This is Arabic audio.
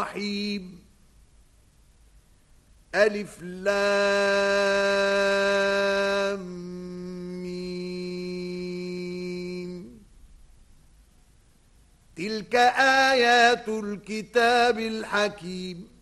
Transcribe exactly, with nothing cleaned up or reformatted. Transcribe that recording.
الرحيم ألف لام ميم تلك آيات الكتاب الحكيم